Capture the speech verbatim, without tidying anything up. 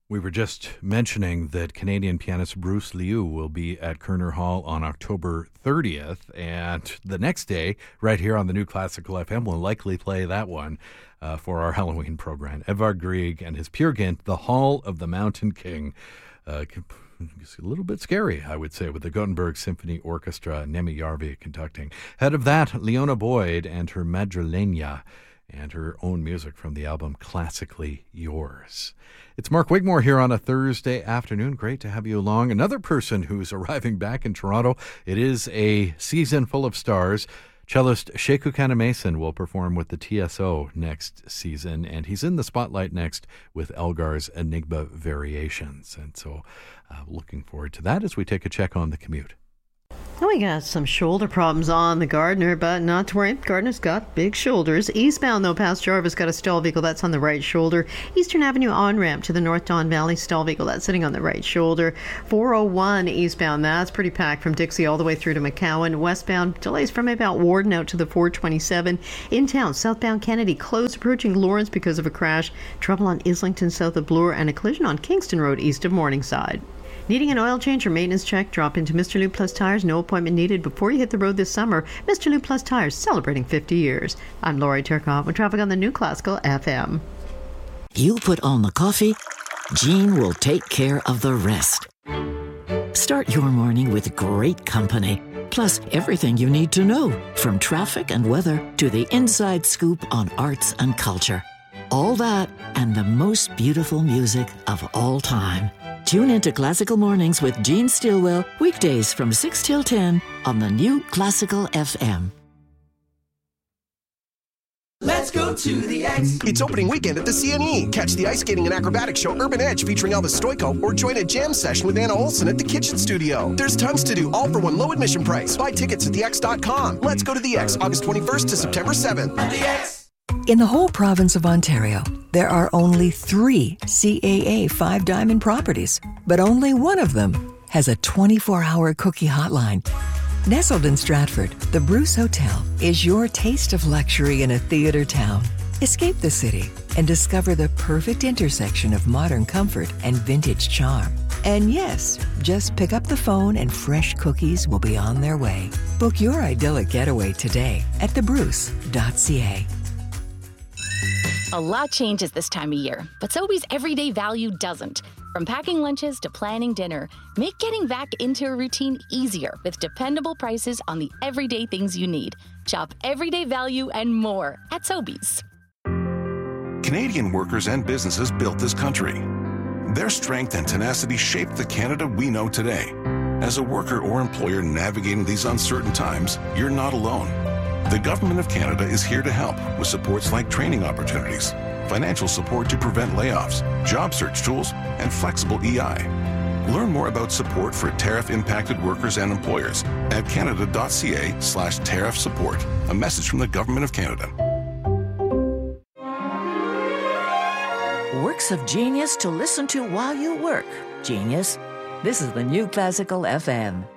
We were just mentioning that Canadian pianist Bruce Liu will be at Kerner Hall on October thirtieth, and the next day, right here on the New Classical F M, we'll likely play that one uh, for our Halloween program. Edvard Grieg and his Peer Gynt, The Hall of the Mountain King. Uh, it's a little bit scary, I would say, with the Gothenburg Symphony Orchestra, Nemi Järvi conducting. Ahead of that, Leona Boyd and her Madrileña, and her own music from the album Classically Yours. It's Mark Wigmore here on a Thursday afternoon. Great to have you along. Another person who's arriving back in Toronto. It is a season full of stars. Cellist Sheku Kanneh-Mason will perform with the T S O next season, and he's in the spotlight next with Elgar's Enigma Variations. And so uh, looking forward to that as we take a check on the commute. Oh, we got some shoulder problems on the Gardiner, but not to worry. Gardner's got big shoulders. Eastbound, though, past Jarvis, got a stall vehicle. That's on the right shoulder. Eastern Avenue on-ramp to the North Don Valley, stall vehicle. That's sitting on the right shoulder. four oh one eastbound, that's pretty packed from Dixie all the way through to McCowan. Westbound, delays from about Warden out to the four twenty-seven. In town, southbound Kennedy, closed approaching Lawrence because of a crash. Trouble on Islington south of Bloor, and a collision on Kingston Road east of Morningside. Needing an oil change or maintenance check? Drop into Mister Lube Plus Tires. No appointment needed before you hit the road this summer. Mister Lube Plus Tires, celebrating fifty years. I'm Lori Turcotte with traffic on the New Classical F M. You put on the coffee, Jean will take care of the rest. Start your morning with great company, plus everything you need to know, from traffic and weather to the inside scoop on arts and culture. All that and the most beautiful music of all time. Tune into Classical Mornings with Jean Stilwell, weekdays from six till ten on the New Classical F M. Let's go to the X. It's opening weekend at the C N E. Catch the ice skating and acrobatics show Urban Edge featuring Elvis Stoico, or join a jam session with Anna Olson at the Kitchen Studio. There's tons to do, all for one low admission price. Buy tickets at the x dot com. Let's go to the X, August twenty-first to September seventh. The X. In the whole province of Ontario, there are only three C A A Five Diamond properties, but only one of them has a twenty-four hour cookie hotline. Nestled in Stratford, the Bruce Hotel is your taste of luxury in a theater town. Escape the city and discover the perfect intersection of modern comfort and vintage charm. And yes, just pick up the phone and fresh cookies will be on their way. Book your idyllic getaway today at the bruce dot c a. A lot changes this time of year, but Sobeys everyday value doesn't. From packing lunches to planning dinner, make getting back into a routine easier with dependable prices on the everyday things you need. Shop everyday value and more at Sobeys. Canadian workers and businesses built this country. Their strength and tenacity shaped the Canada we know today. As a worker or employer navigating these uncertain times, you're not alone. The Government of Canada is here to help with supports like training opportunities, financial support to prevent layoffs, job search tools, and flexible E I. Learn more about support for tariff-impacted workers and employers at canada.ca slash tariff support. A message from the Government of Canada. Works of genius to listen to while you work. Genius. This is the New Classical F M.